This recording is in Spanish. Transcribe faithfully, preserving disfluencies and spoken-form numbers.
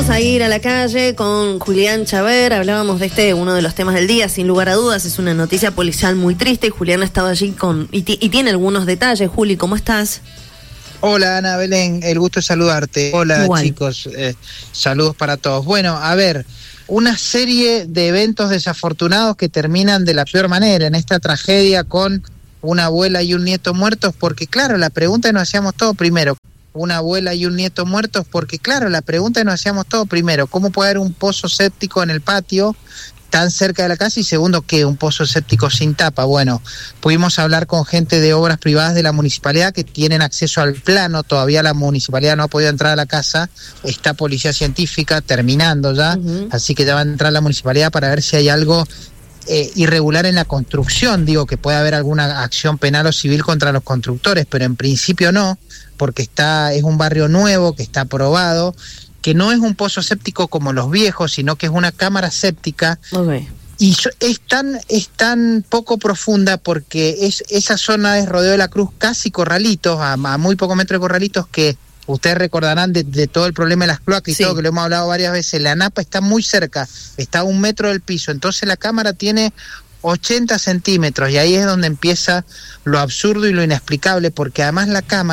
vamos a ir a la calle con Julián Chaver. Hablábamos de este, uno de los temas del día, sin lugar a dudas. Es una noticia policial muy triste y Julián ha estado allí con y, t- y tiene algunos detalles. Juli, ¿cómo estás? Hola Ana Belén, el gusto de saludarte. Hola Igual. Chicos, eh, saludos para todos. Bueno, a ver, una serie de eventos desafortunados que terminan de la peor manera en esta tragedia con una abuela y un nieto muertos, porque claro, la pregunta que nos hacíamos todo primero, una abuela y un nieto muertos, porque claro, la pregunta que nos hacíamos todo primero, ¿cómo puede haber un pozo séptico en el patio tan cerca de la casa? Y segundo, ¿qué? Un pozo séptico sin tapa. Bueno, pudimos hablar con gente de obras privadas de la municipalidad que tienen acceso al plano, todavía la municipalidad no ha podido entrar a la casa, está policía científica terminando ya, uh-huh. Así que ya va a entrar la municipalidad para ver si hay algo eh, irregular en la construcción, digo que puede haber alguna acción penal o civil contra los constructores, pero en principio no, porque está es un barrio nuevo que está aprobado, que no es un pozo séptico como los viejos, sino que es una cámara séptica. Okay. Y es tan, es tan poco profunda porque es, esa zona es Rodeo de la Cruz, casi Corralitos, a, a muy pocos metros de Corralitos, que ustedes recordarán de, de todo el problema de las cloacas y sí. Todo, que lo hemos hablado varias veces. La Napa está muy cerca, está a un metro del piso, entonces la cámara tiene ochenta centímetros y ahí es donde empieza lo absurdo y lo inexplicable, porque además la cámara